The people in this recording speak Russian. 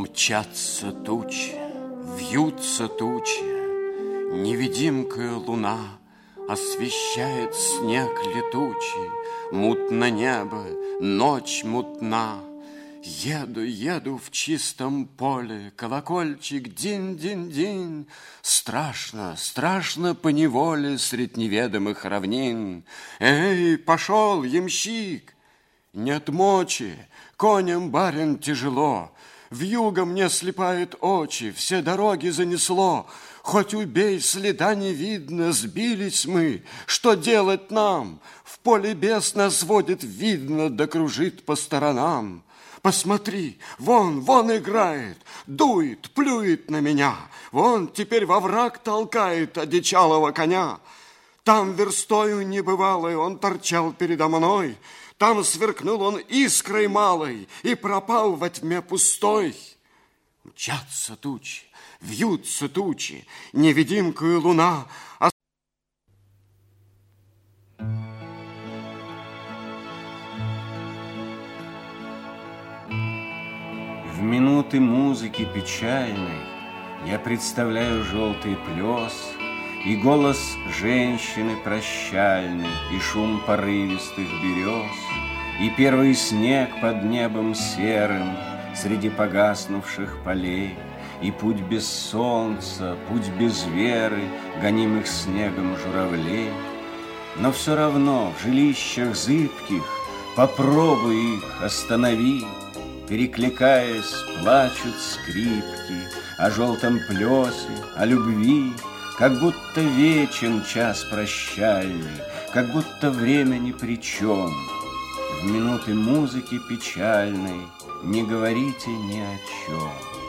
Мчатся тучи, вьются тучи, невидимкая луна освещает снег летучий, мутно небо, ночь мутна. Еду в чистом поле, колокольчик динь-динь-динь. Страшно, страшно поневоле средь неведомых равнин. Эй, пошел, ямщик! Нет мочи, коням, барин, тяжело. Вьюга мне слепает очи, все дороги занесло. Хоть убей, следа не видно, сбились мы. Что делать нам? В поле бес нас водит, видно, да кружит по сторонам. Посмотри, вон играет, дует, плюет на меня. Вон теперь во враг толкает одичалого коня. Там верстою небывалой он торчал передо мной. Там сверкнул он искрой малой и пропал во тьме пустой. Мчатся тучи, вьются тучи, невидимкую луна. В минуты музыки печальной я представляю желтый плес и голос женщины прощальный, и шум порывистых берез, и первый снег под небом серым среди погаснувших полей, и путь без солнца, путь без веры, гонимых снегом журавлей. Но все равно в жилищах зыбких попробуй их останови. Перекликаясь, плачут скрипки о желтом плесе, о любви, как будто вечен час прощальный, как будто время ни при чем. В минуты музыки печальной не говорите ни о чем.